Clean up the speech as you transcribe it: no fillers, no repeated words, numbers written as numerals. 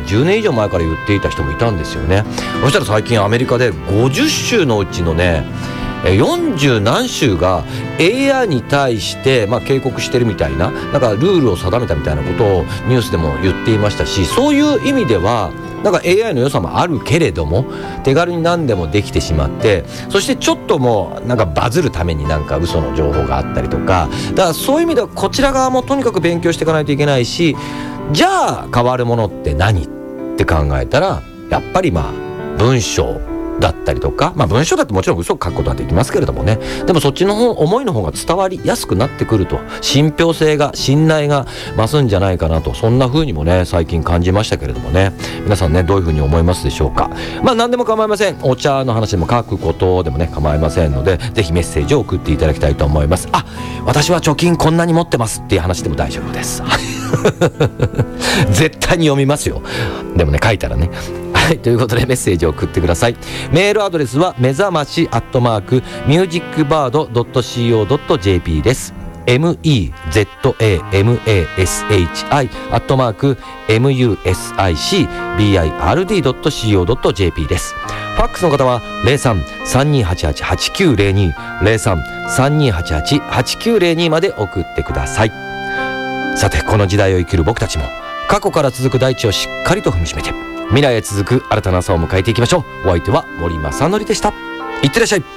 10年以上前から言っていた人もいたんですよね。そしたら最近アメリカで50州のうちのね40何州が AI に対して、警告してるみたいな、なんかルールを定めたみたいなことをニュースでも言っていましたし、そういう意味ではなんか AI の良さもあるけれども手軽に何でもできてしまって、そしてちょっともうなんかバズるためになんか嘘の情報があったりとか、だからそういう意味ではこちら側もとにかく勉強していかないといけないし、じゃあ変わるものって何って考えたら、やっぱり文章だったりとか、文章だってもちろん嘘を書くことはできますけれどもね、でもそっちの思いの方が伝わりやすくなってくると、信憑性が信頼が増すんじゃないかなと、そんな風にもね最近感じましたけれどもね、皆さんねどういう風に思いますでしょうか。何でも構いません。お茶の話でも書くことでもね構いませんので、ぜひメッセージを送っていただきたいと思います。私は貯金こんなに持ってますっていう話でも大丈夫です絶対に読みますよ。でもね書いたらね。ということでメッセージを送ってください。メールアドレスは目覚まし@musicbird.co.jp です。MEZAMASHI@musicbird.co.jp です。ファックスの方は 03-3288-8902 03-3288-8902 まで送ってください。さて、この時代を生きる僕たちも過去から続く大地をしっかりと踏みしめて未来へ続く新たな朝を迎えていきましょう。お相手は森正則でした。いってらっしゃい。